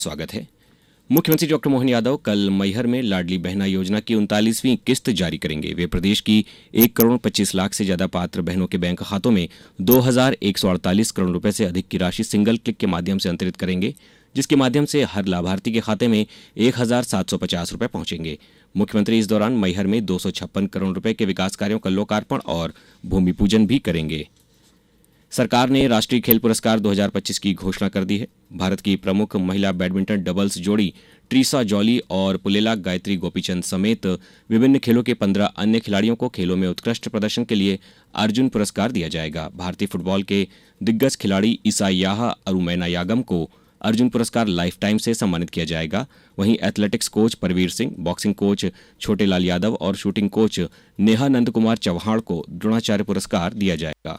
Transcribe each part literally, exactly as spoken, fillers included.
स्वागत है। मुख्यमंत्री डॉक्टर मोहन यादव कल मैहर में लाडली बहना योजना की उनतालीसवीं किस्त जारी करेंगे। वे प्रदेश की एक करोड़ पच्चीस लाख से ज्यादा पात्र बहनों के बैंक खातों में दो हजार एक सौ अड़तालीस करोड़ रुपए से अधिक की राशि सिंगल क्लिक के माध्यम से अंतरित करेंगे, जिसके माध्यम से हर लाभार्थी के खाते में एक हजार सात सौ पचास रुपए पहुंचेंगे। मुख्यमंत्री इस दौरान मैहर में दो सौ छप्पन करोड़ रुपए के विकास कार्यों का लोकार्पण और भूमि पूजन भी करेंगे। सरकार ने राष्ट्रीय खेल पुरस्कार दो हजार पच्चीस की घोषणा कर दी है। भारत की प्रमुख महिला बैडमिंटन डबल्स जोड़ी ट्रीसा जॉली और पुलेला गायत्री गोपीचंद समेत विभिन्न खेलों के पंद्रह अन्य खिलाड़ियों को खेलों में उत्कृष्ट प्रदर्शन के लिए अर्जुन पुरस्कार दिया जाएगा। भारतीय फुटबॉल के दिग्गज खिलाड़ी ईसायाह अरुमैना यागम को अर्जुन पुरस्कार लाइफ टाइम से सम्मानित किया जाएगा। वहीं athletics coach Parveer Singh, boxing coach Chhotelal Yadav और शूटिंग कोच नेहा नंद कुमार चौहान को द्रोणाचार्य पुरस्कार दिया जाएगा।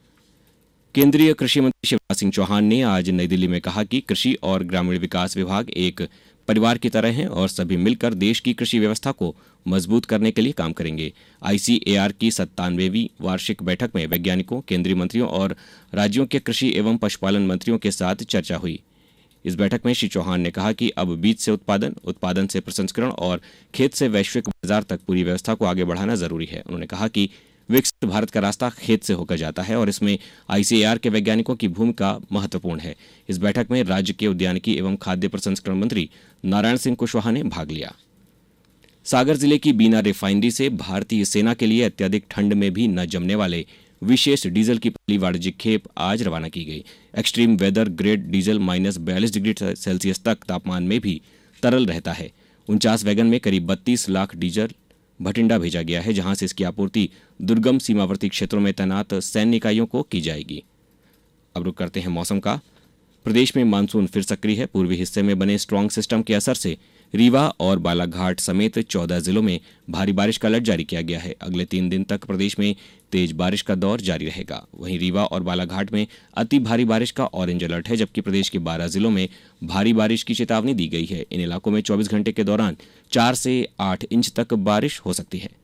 केंद्रीय कृषि मंत्री शिवराज सिंह चौहान ने आज नई दिल्ली में कहा कि कृषि और ग्रामीण विकास विभाग एक परिवार की तरह हैं और सभी मिलकर देश की कृषि व्यवस्था को मजबूत करने के लिए काम करेंगे। आईसीएआर की सत्तानवेवीं वार्षिक बैठक में वैज्ञानिकों, केंद्रीय मंत्रियों और राज्यों के कृषि एवं पशुपालन मंत्रियों के साथ चर्चा हुई। इस बैठक में श्री चौहान ने कहा कि अब बीज से उत्पादन, उत्पादन से प्रसंस्करण और खेत से वैश्विक बाजार तक पूरी व्यवस्था को आगे बढ़ाना जरूरी है। उन्होंने कहा कि विकसित भारत का रास्ता खेत से होकर जाता है और इसमें आईसीएआर के वैज्ञानिकों की भूमिका महत्वपूर्ण है। इस बैठक में राज्य के उद्यानिकी एवं खाद्य प्रसंस्करण मंत्री नारायण सिंह कुशवाहा ने भाग लिया। सागर जिले की बीना रिफाइनरी से भारतीय सेना के लिए अत्यधिक ठंड में भी न जमने वाले विशेष डीजल की पहली वाणिज्यिक खेप आज रवाना की गई। Extreme weather grade diesel minus बयालीस डिग्री सेल्सियस तक तापमान में भी तरल रहता है। उनचास वैगन में करीब बत्तीस लाख डीजल भटिंडा भेजा गया है, जहां से इसकी आपूर्ति दुर्गम सीमावर्ती क्षेत्रों में तैनात सैन्य इकाइयों को की जाएगी। अब रुक करते हैं मौसम का। प्रदेश में मानसून फिर सक्रिय है। पूर्वी हिस्से में बने स्ट्रांग सिस्टम के असर से रीवा और बालाघाट समेत चौदह जिलों में भारी बारिश का अलर्ट जारी किया गया है। अगले तीन दिन तक प्रदेश में तेज बारिश का दौर जारी रहेगा। वहीं रीवा और बालाघाट में अति भारी बारिश का ऑरेंज अलर्ट है, जबकि प्रदेश के बारह जिलों में भारी बारिश की चेतावनी दी गई है। इन इलाकों में चौबीस घंटे के दौरान चार से आठ इंच तक बारिश हो सकती है।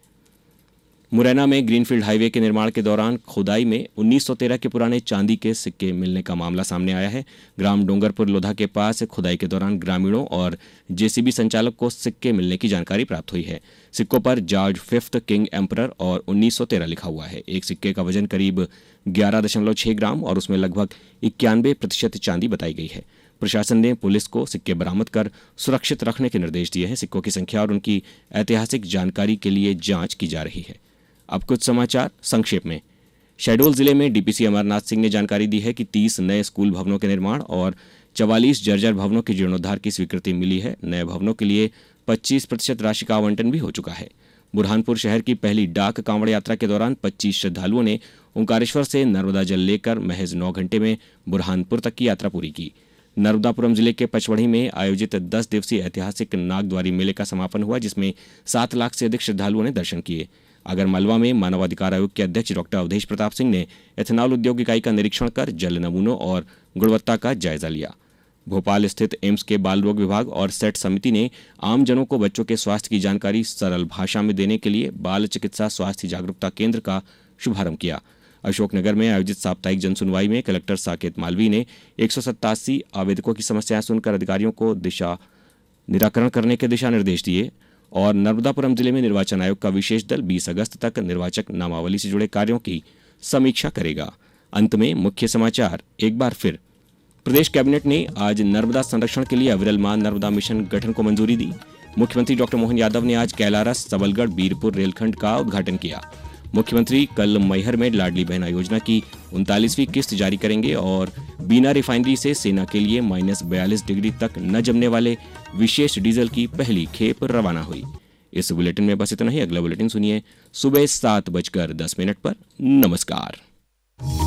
मुरैना में ग्रीनफील्ड हाईवे के निर्माण के दौरान खुदाई में उन्नीस सौ तेरह के पुराने चांदी के सिक्के मिलने का मामला सामने आया है। ग्राम डोंगरपुर लोधा के पास खुदाई के दौरान ग्रामीणों और जेसीबी संचालक को सिक्के मिलने की जानकारी प्राप्त हुई है। सिक्कों पर जॉर्ज फिफ्थ किंग एम्परर और उन्नीस सौ तेरह लिखा हुआ है। एक सिक्के का वजन करीब ग्यारह दशमलव छह ग्राम और उसमें लगभग इक्यानवे प्रतिशत चांदी बताई गई है। प्रशासन ने पुलिस को सिक्के बरामद कर सुरक्षित रखने के निर्देश दिए हैं। सिक्कों की संख्या और उनकी ऐतिहासिक जानकारी के लिए जांच की जा रही है। अब कुछ समाचार संक्षेप में। शहडोल जिले में डीपीसी अमरनाथ सिंह ने जानकारी दी है कि तीस नए स्कूल भवनों के निर्माण और चवालीस जर्जर भवनों के जीर्णोद्धार की स्वीकृति मिली है। नए भवनों के लिए पच्चीस प्रतिशत राशि का आवंटन भी हो चुका है। बुरहानपुर शहर की पहली डाक कांवड़ यात्रा के दौरान पच्चीस श्रद्धालुओं ने ओंकारेश्वर से नर्मदा जल लेकर महज नौ घंटे में बुरहानपुर तक की यात्रा पूरी की। नर्मदापुरम जिले के पचमढ़ी में आयोजित दस दिवसीय ऐतिहासिक नागद्वारी मेले का समापन हुआ, जिसमें सात लाख से अधिक श्रद्धालुओं ने दर्शन किए। आगरमालवा में मानवाधिकार आयोग के अध्यक्ष डॉक्टर अवधेश प्रताप सिंह ने एथेनॉल उद्योग इकाई का निरीक्षण कर जल नमूनों और गुणवत्ता का जायजा लिया। भोपाल स्थित एम्स के बाल रोग विभाग और सेट समिति ने आमजनों को बच्चों के स्वास्थ्य की जानकारी सरल भाषा में देने के लिए बाल चिकित्सा स्वास्थ्य जागरूकता केंद्र का शुभारंभ किया। अशोकनगर में आयोजित साप्ताहिक जनसुनवाई में कलेक्टर साकेत मालवी ने एक सौ सत्तासी आवेदकों की समस्याएं सुनकर अधिकारियों को दिशा निराकरण करने के दिशा निर्देश दिए। और नर्मदापुरम जिले में निर्वाचन आयोग का विशेष दल बीस अगस्त तक निर्वाचक नामावली से जुड़े कार्यों की समीक्षा करेगा। अंत में मुख्य समाचार एक बार फिर। प्रदेश कैबिनेट ने आज नर्मदा संरक्षण के लिए अविरल मां नर्मदा मिशन गठन को मंजूरी दी। मुख्यमंत्री डॉक्टर मोहन यादव ने आज कैलारस सबलगढ़ बीरपुर रेलखंड का उद्घाटन किया। मुख्यमंत्री कल मैहर में लाडली बहना योजना की उनतालीसवीं किस्त जारी करेंगे और बीना रिफाइनरी से सेना के लिए माइनस बयालीस डिग्री तक न जमने वाले विशेष डीजल की पहली खेप रवाना हुई। इस बुलेटिन में बस इतना ही। अगला बुलेटिन सुनिए सुबह सात बजकर दस मिनट पर। नमस्कार।